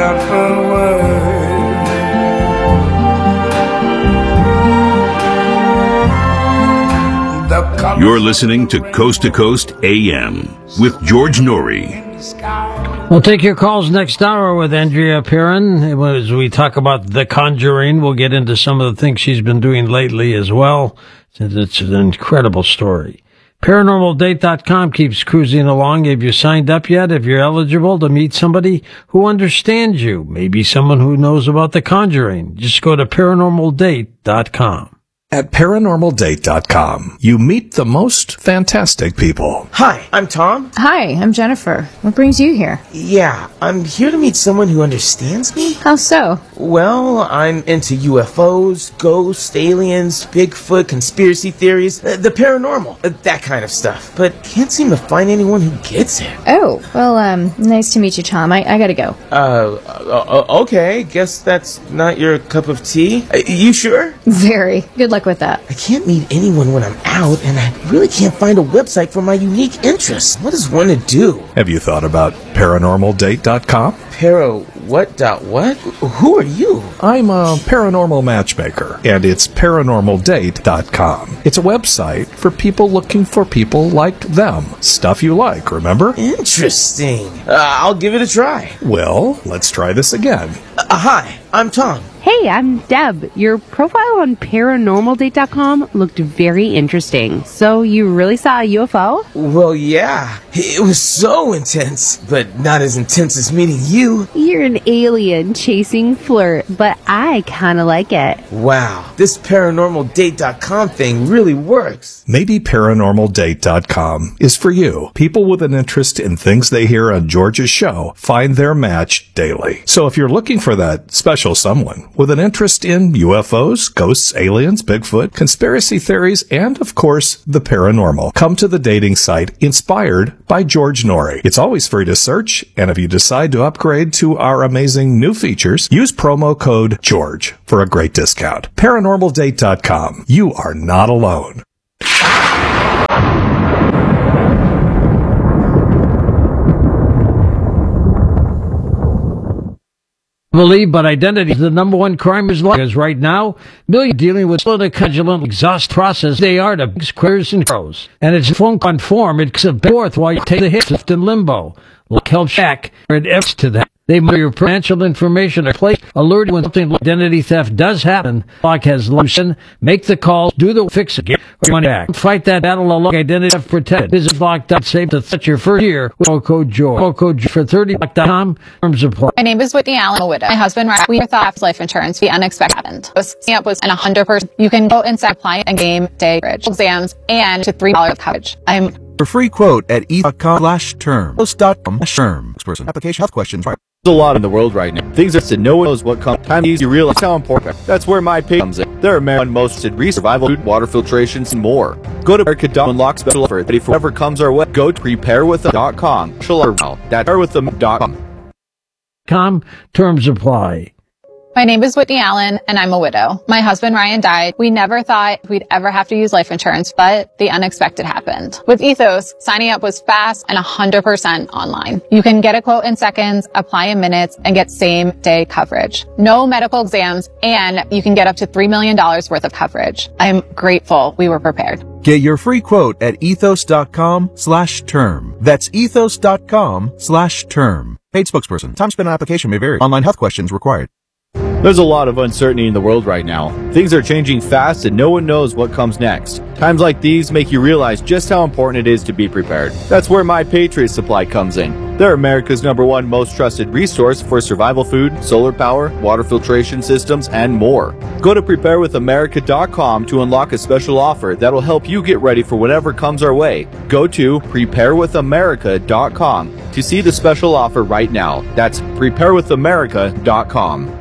every word. You're listening to Coast AM with George Norrie. We'll take your calls next hour with Andrea Perron as we talk about The Conjuring. We'll get into some of the things she's been doing lately as well, since it's an incredible story. ParanormalDate.com keeps cruising along. Have you signed up yet? If you're eligible to meet somebody who understands you, maybe someone who knows about The Conjuring, just go to ParanormalDate.com. At ParanormalDate.com, you meet the most fantastic people. Hi, I'm Tom. Hi, I'm Jennifer. What brings you here? Yeah, I'm here to meet someone who understands me. How so? Well, I'm into UFOs, ghosts, aliens, Bigfoot, conspiracy theories, the paranormal, that kind of stuff. But can't seem to find anyone who gets it. Oh, well, nice to meet you, Tom. I gotta go. Okay, guess that's not your cup of tea. You sure? Very. Good luck with that. I can't meet anyone when I'm out, and I really can't find a website for my unique interests. What does one to do? Have you thought about ParanormalDate.com? What? Who are you? I'm a paranormal matchmaker, and it's ParanormalDate.com. It's a website for people looking for people like them. Stuff you like, remember? Interesting. I'll give it a try. Well, let's try this again. Hi, I'm Tom. Hey, I'm Deb. Your profile on ParanormalDate.com looked very interesting. So you really saw a UFO? Well, yeah. It was so intense, but not as intense as meeting you. You're an alien chasing flirt, but I kind of like it. Wow, this ParanormalDate.com thing really works. Maybe ParanormalDate.com is for you. People with an interest in things they hear on George's show find their match daily. So if you're looking for that special someone with an interest in UFOs, ghosts, aliens, Bigfoot, conspiracy theories, and, of course, the paranormal, come to the dating site inspired by George Norrie. It's always free to search, and if you decide to upgrade to our amazing new features, use promo code GEORGE for a great discount. ParanormalDate.com. You are not alone. Believe, but identity is the number one crime is life. Right now, millions dealing with the conjulant exhaust process. They are the squares and crows. And it's phone conform. It's a forth while you take the hit left in limbo. Like help shack or it F's to that. They monitor your financial information or place alert when something like identity theft does happen. Lock has lotion. Make the call. Do the fix again. Or money back. Fight that battle along identity theft protected. Visit lock.safe to touch your first year with code GEORGE. Code for 30lock.com. Terms apply. My name is Whitney Allen, a widow. My husband, we thought life insurance. The unexpected happened. Signing up was an 100%. You can go inside apply and game day bridge exams and to $3 of coverage. For free quote at e.com/term. Post.com/term. Person. Application health questions. There's a lot in the world right now. Things that no one knows what comes. Time you realize how important. That's where my pay comes in. There are American most survival food, water filtrations, and more. Go to America.com, unlock special offer. Ready for whatever comes our way. Go to preparewiththem.com. That's preparewiththem.com. Terms apply. My name is Whitney Allen, and I'm a widow. My husband, Ryan, died. We never thought we'd ever have to use life insurance, but the unexpected happened. With Ethos, signing up was fast and 100% online. You can get a quote in seconds, apply in minutes, and get same-day coverage. No medical exams, and you can get up to $3 million worth of coverage. I'm grateful we were prepared. Get your free quote at ethos.com/term. That's ethos.com/term. Paid spokesperson. Time spent on application may vary. Online health questions required. There's a lot of uncertainty in the world right now. Things are changing fast and no one knows what comes next. Times like these make you realize just how important it is to be prepared. That's where My Patriot Supply comes in. They're America's #1 most trusted resource for survival food, solar power, water filtration systems, and more. Go to preparewithamerica.com to unlock a special offer that'll help you get ready for whatever comes our way. Go to preparewithamerica.com to see the special offer right now. That's preparewithamerica.com.